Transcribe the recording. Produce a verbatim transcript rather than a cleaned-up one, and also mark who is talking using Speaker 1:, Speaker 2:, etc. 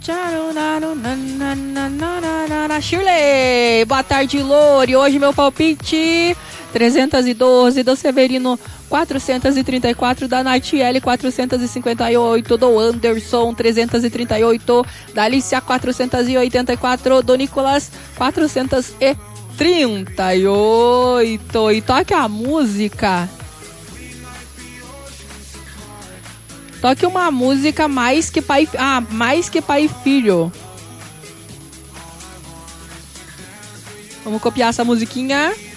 Speaker 1: Shirley, boa tarde, Lore. Hoje meu palpite trezentos e doze, do Severino quatrocentos e trinta e quatro, da Natiele quatrocentos e cinquenta e oito, do Anderson trezentos e trinta e oito, da Alicia quatrocentos e oitenta e quatro, do Nicolas quatrocentos e trinta e oito. E toque a música. Toque uma música mais que pai, ah, mais que pai e filho. Vamos copiar essa musiquinha.